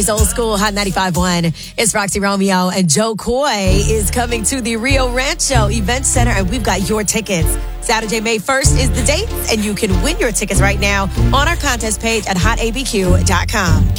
It's Old School Hot 95.1. It's Roxy Romeo, and Joe Coy is coming to the Rio Rancho Event Center, and we've got your tickets. Saturday, May 1st is the date, and you can win your tickets right now on our contest page at hotabq.com.